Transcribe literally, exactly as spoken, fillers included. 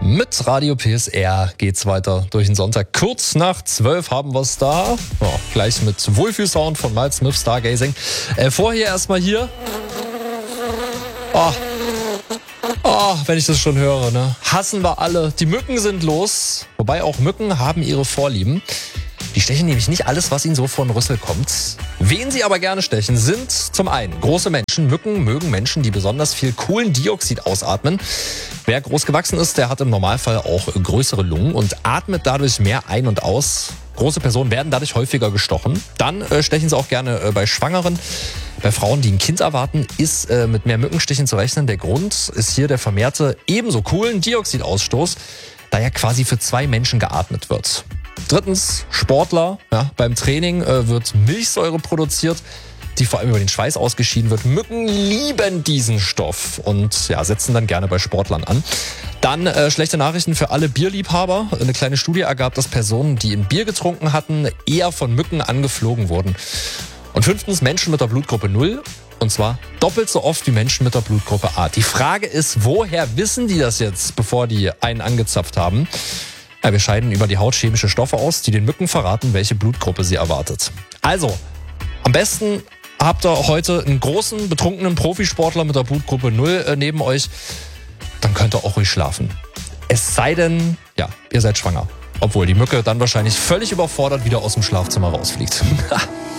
Mit Radio P S R geht's weiter durch den Sonntag. Kurz nach zwölf haben wir es da. Ja, gleich mit Wohlfühlsound von Miles Smith, Stargazing. Äh, vorher erstmal hier. Oh. Oh, wenn ich das schon höre, ne? Hassen wir alle. Die Mücken sind los. Wobei auch Mücken haben ihre Vorlieben. Die stechen nämlich nicht alles, was ihnen so vor den Rüssel kommt. Wen sie aber gerne stechen, sind zum einen große Menschen. Mücken mögen Menschen, die besonders viel Kohlendioxid ausatmen. Wer groß gewachsen ist, der hat im Normalfall auch größere Lungen und atmet dadurch mehr ein und aus. Große Personen werden dadurch häufiger gestochen. Dann äh, stechen sie auch gerne äh, bei Schwangeren. Bei Frauen, die ein Kind erwarten, ist äh, mit mehr Mückenstichen zu rechnen. Der Grund ist hier der vermehrte ebenso Kohlendioxidausstoß, da ja quasi für zwei Menschen geatmet wird. Drittens, Sportler. Ja, beim Training äh, wird Milchsäure produziert, die vor allem über den Schweiß ausgeschieden wird. Mücken lieben diesen Stoff und ja, setzen dann gerne bei Sportlern an. Dann äh, schlechte Nachrichten für alle Bierliebhaber. Eine kleine Studie ergab, dass Personen, die ein Bier getrunken hatten, eher von Mücken angeflogen wurden. Und fünftens, Menschen mit der Blutgruppe null. Und zwar doppelt so oft wie Menschen mit der Blutgruppe A. Die Frage ist, woher wissen die das jetzt, bevor die einen angezapft haben? Ja, wir scheiden über die Haut chemische Stoffe aus, die den Mücken verraten, welche Blutgruppe sie erwartet. Also, am besten habt ihr heute einen großen, betrunkenen Profisportler mit der Blutgruppe null äh, neben euch. Dann könnt ihr auch ruhig schlafen. Es sei denn, ja, ihr seid schwanger. Obwohl die Mücke dann wahrscheinlich völlig überfordert wieder aus dem Schlafzimmer rausfliegt.